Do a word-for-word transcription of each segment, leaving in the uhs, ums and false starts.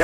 ¡Qué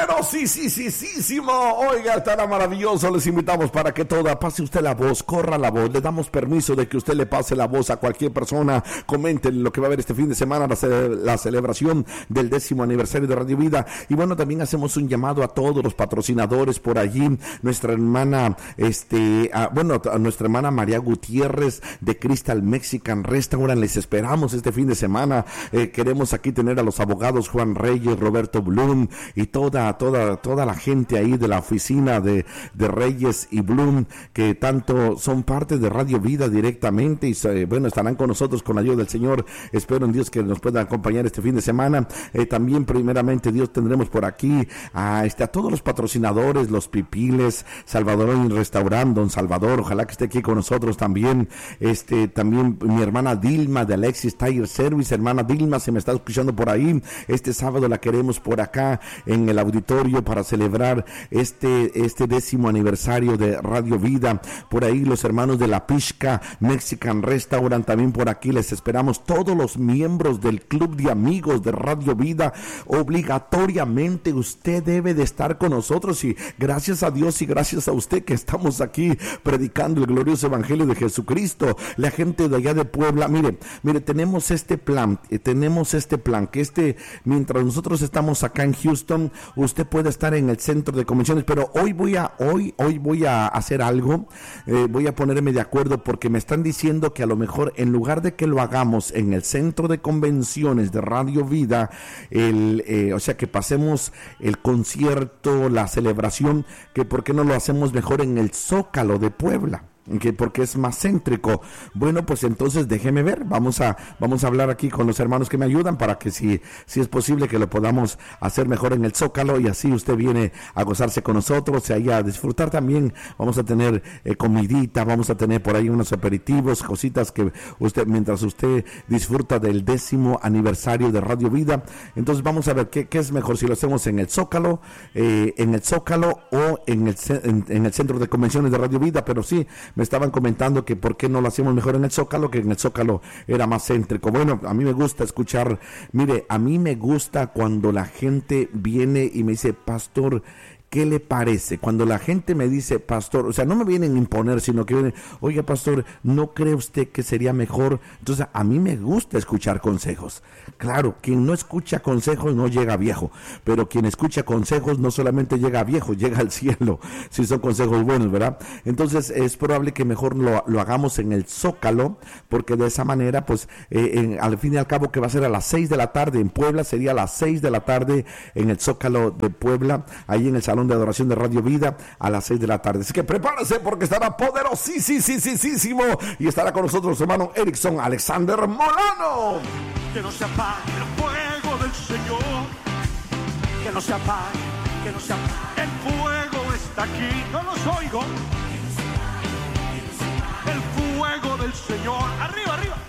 poderosísimo! Oiga, estará maravilloso. Les invitamos para que toda pase usted la voz, corra la voz. Le damos permiso de que usted le pase la voz a cualquier persona. Comenten lo que va a haber este fin de semana, la, ce- la celebración del décimo aniversario de Radio Vida. Y bueno, también hacemos un llamado a todos los patrocinadores por allí. Nuestra hermana, este, a, bueno, a nuestra hermana María Gutiérrez de Crystal Mexican Restaurant. Les esperamos este fin de semana. Eh, queremos aquí tener a los abogados Juan Reyes, Roberto Blum y toda, toda, toda la gente ahí de la oficina de, de Reyes y Blum, que tanto son parte de Radio Vida directamente y eh, bueno, estarán con nosotros con la ayuda del Señor. Espero en Dios que nos puedan acompañar este fin de semana. Eh, también primeramente Dios tendremos por aquí a, este, a todos los patrocinadores, los Pipiles, Salvador Restaurant, Don Salvador, ojalá que esté aquí con nosotros también. Este, también mi hermana Dilma de Alexis Tire Service. Hermana Dilma, se me está escuchando por ahí. Este sábado la queremos por acá en el auditorio para celebrar este, este décimo aniversario de Radio Vida. Por ahí los hermanos de La Pishka Mexican Restaurant, también por aquí les esperamos. Todos los miembros del club de amigos de Radio Vida, obligatoriamente usted debe de estar con nosotros, y gracias a Dios y gracias a usted que estamos aquí predicando el glorioso evangelio de Jesucristo. La gente de allá de Puebla, mire, mire, tenemos este plan, eh, tenemos este plan, que este, mientras nosotros estamos acá en Houston, usted puede estar en el centro de convenciones, pero hoy voy a, hoy, hoy voy a hacer algo, eh, voy a ponerme de acuerdo, porque me están diciendo que a lo mejor en lugar de que lo hagamos en el centro de convenciones de Radio Vida, el, eh, o sea, que pasemos el concierto, la celebración, que por qué no lo hacemos mejor en el Zócalo de Puebla, que porque es más céntrico. Bueno, pues entonces déjeme ver, vamos a vamos a hablar aquí con los hermanos que me ayudan para que si, si es posible que lo podamos hacer mejor en el Zócalo, y así usted viene a gozarse con nosotros, y a disfrutar también. Vamos a tener eh, comidita, vamos a tener por ahí unos aperitivos, cositas que usted, mientras usted disfruta del décimo aniversario de Radio Vida. Entonces vamos a ver qué, qué es mejor, si lo hacemos en el Zócalo, eh, en el Zócalo o en el, en, en el centro de convenciones de Radio Vida. Pero sí, me estaban comentando que por qué no lo hacíamos mejor en el Zócalo, que en el Zócalo era más céntrico. Bueno, a mí me gusta escuchar, mire, a mí me gusta cuando la gente viene y me dice: pastor, ¿qué le parece? Cuando la gente me dice, pastor, o sea, no me vienen a imponer, sino que vienen: oiga, pastor, ¿no cree usted que sería mejor? Entonces, a mí me gusta escuchar consejos. Claro, quien no escucha consejos no llega viejo, pero quien escucha consejos no solamente llega viejo, llega al cielo, si son consejos buenos, ¿verdad? Entonces, es probable que mejor lo, lo hagamos en el Zócalo, porque de esa manera, pues, eh, en, al fin y al cabo, que va a ser a las seis de la tarde en Puebla, sería a las seis de la tarde en el Zócalo de Puebla, ahí en el Salón de Adoración de Radio Vida, a las seis de la tarde. Así que prepárense, porque estará poderosísimo, y estará con nosotros hermano Erickson Alexander Molano. Que no se apague el fuego del Señor, que no se apague, que no se apague. El fuego está aquí, no los oigo. El fuego del Señor, arriba, arriba.